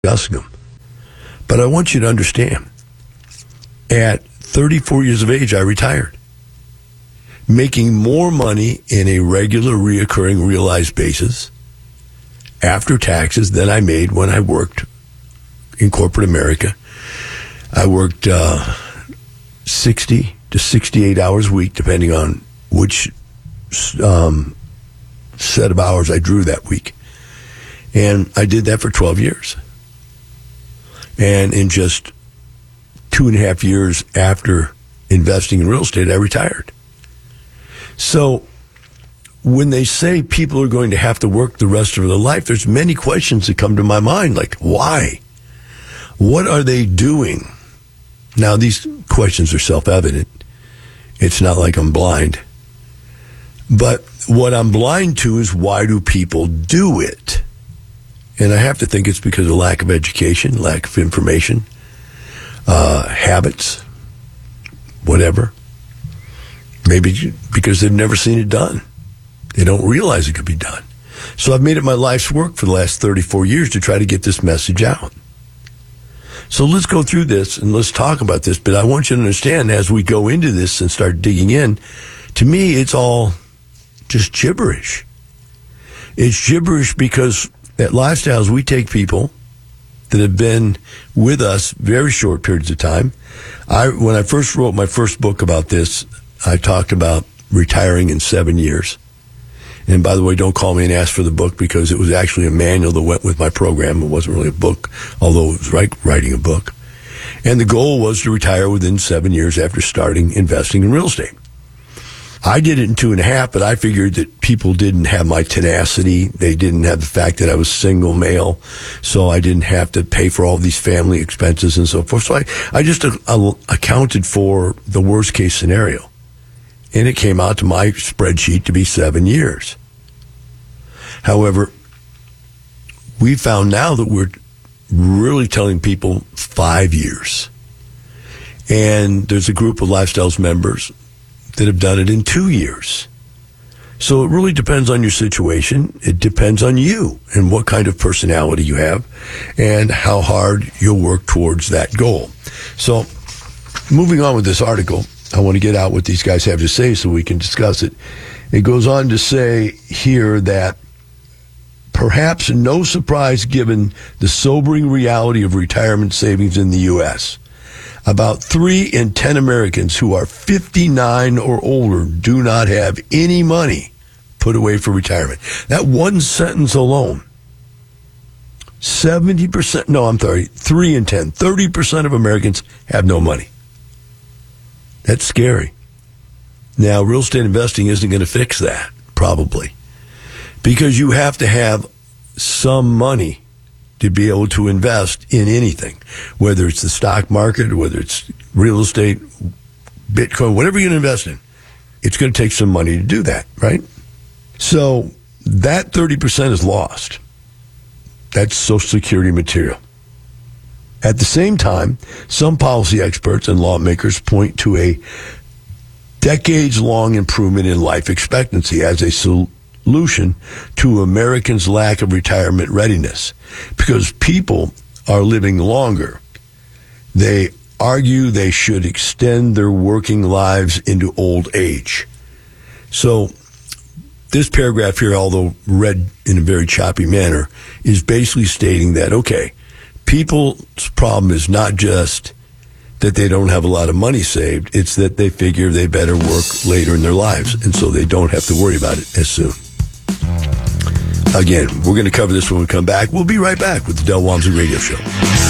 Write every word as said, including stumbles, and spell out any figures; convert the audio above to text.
discussing them. But I want you to understand, at thirty-four years of age, I retired, making more money in a regular, reoccurring, realized basis after taxes than I made when I worked in corporate America. I worked uh, sixty to sixty-eight hours a week, depending on which um, set of hours I drew that week. And I did that for twelve years. And in just two and a half years after investing in real estate, I retired. So when they say people are going to have to work the rest of their life, there's many questions that come to my mind, like, why? What are they doing? Now, these questions are self-evident. It's not like I'm blind. But what I'm blind to is, why do people do it? And I have to think it's because of lack of education, lack of information, uh, habits, whatever. Maybe because they've never seen it done. They don't realize it could be done. So I've made it my life's work for the last thirty-four years to try to get this message out. So let's go through this and let's talk about this. But I want you to understand, as we go into this and start digging in, to me, it's all just gibberish. It's gibberish because at Lifestyles, we take people that have been with us very short periods of time. I, when I first wrote my first book about this, I talked about retiring in seven years. And by the way, don't call me and ask for the book, because it was actually a manual that went with my program. It wasn't really a book, although it was like writing a book. And the goal was to retire within seven years after starting investing in real estate. I did it in two and a half, but I figured that people didn't have my tenacity. They didn't have the fact that I was single male, so I didn't have to pay for all these family expenses and so forth. So I, I just uh, accounted for the worst case scenario. And it came out to my spreadsheet to be seven years. However, we found now that we're really telling people five years. And there's a group of Lifestyles members that have done it in two years. So it really depends on your situation. It depends on you and what kind of personality you have and how hard you'll work towards that goal. So moving on with this article, I want to get out what these guys have to say so we can discuss it. It goes on to say here that perhaps no surprise given the sobering reality of retirement savings in the U S, about three in ten Americans who are fifty-nine or older do not have any money put away for retirement. That one sentence alone, seventy percent, no, I'm sorry, three in ten, thirty percent of Americans have no money. That's scary. Now, real estate investing isn't going to fix that, probably, because you have to have some money to be able to invest in anything, whether it's the stock market, whether it's real estate, Bitcoin, whatever you're going to invest in. It's going to take some money to do that, right? So that thirty percent is lost. That's Social Security material. At the same time, some policy experts and lawmakers point to a decades-long improvement in life expectancy as a solution to Americans' lack of retirement readiness. Because people are living longer, they argue they should extend their working lives into old age. So this paragraph here, although read in a very choppy manner, is basically stating that, okay, people's problem is not just that they don't have a lot of money saved, it's that they figure they better work later in their lives, and so they don't have to worry about it as soon. Again, we're going to cover this when we come back. We'll be right back with the Del Walmsley Radio Show.